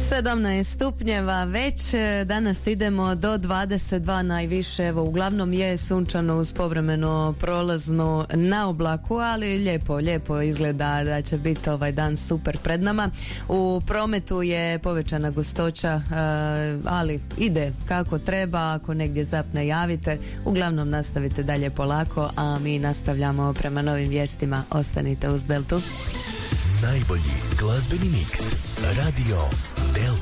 17 stupnjeva već, danas idemo do 22 najviše, evo uglavnom je sunčano uz povremeno prolaznu na oblaku, ali lijepo izgleda da će biti ovaj dan super pred nama. U prometu je povećana gustoća, ali ide kako treba, ako negdje zapne javite, uglavnom nastavite dalje polako, a mi nastavljamo prema novim vijestima, ostanite uz Deltu. Najbolji glazbeni miks, Radio Delta.